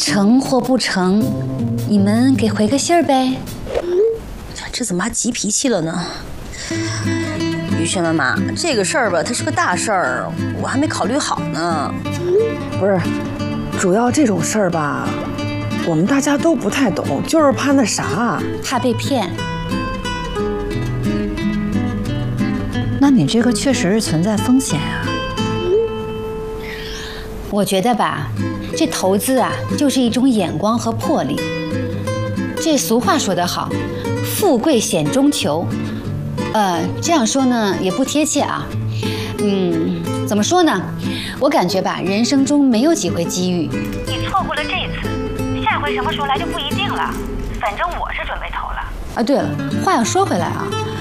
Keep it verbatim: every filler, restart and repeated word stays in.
成或不成，你们给回个信儿呗。 这怎么还急脾气了呢？于轩妈妈，这个事儿吧，它是个大事儿，我还没考虑好呢。 不是，主要这种事儿吧，我们大家都不太懂，就是怕那啥， 怕被骗。 那你这个确实是存在风险啊。 我觉得吧，这投资啊，就是一种眼光和魄力。这俗话说得好，富贵险中求。呃，这样说呢也不贴切啊。嗯，怎么说呢？我感觉吧，人生中没有几回机遇。 你错过了这次，下回什么时候来就不一定了。反正我是准备投了。 啊，对了，话要说回来啊，